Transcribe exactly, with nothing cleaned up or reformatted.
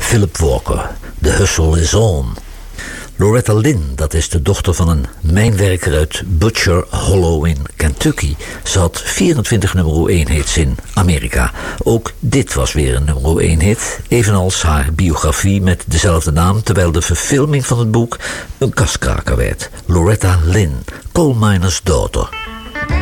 Philip Walker, The Hustle is On. Loretta Lynn, dat is de dochter van een mijnwerker uit Butcher Hollow in Kentucky. Ze had vierentwintig nummer één hits in Amerika. Ook dit was weer een nummer één hit, evenals haar biografie met dezelfde naam, terwijl de verfilming van het boek een kaskraker werd. Loretta Lynn, Coal Miner's Daughter.